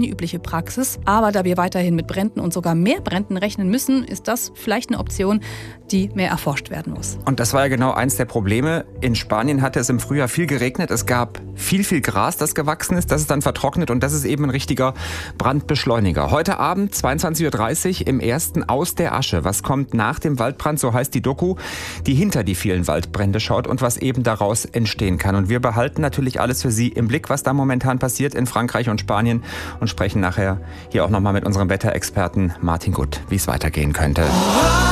die übliche Praxis. Aber da wir weiterhin mit Bränden und sogar mehr Bränden rechnen müssen, ist das vielleicht eine Option, die mehr erforscht werden muss. Und das war ja genau eins der Probleme. In Spanien hatte es im Frühjahr viel geregnet. Es gab viel Gras, das gewachsen ist. Das ist dann vertrocknet und das ist eben ein richtiger Brandbeschleuniger. Heute Abend, 22:30 Uhr, im ersten Aus der Asche. Was kommt nach dem Waldbrand? So heißt die Doku, die hinter die vielen Waldbrände schaut und was eben daraus entstehen kann. Und wir behalten natürlich alles für Sie im Blick, was da momentan passiert in Frankreich und Spanien und sprechen nachher hier auch nochmal mit unserem Wetterexperten Martin Gutt, wie es weitergehen könnte.